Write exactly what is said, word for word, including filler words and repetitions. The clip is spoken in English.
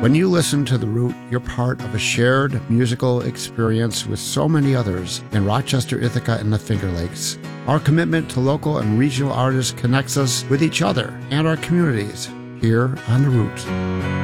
When you listen to The Root, you're part of a shared musical experience with so many others in Rochester, Ithaca, and the Finger Lakes. Our commitment to local and regional artists connects us with each other and our communities here on The Root.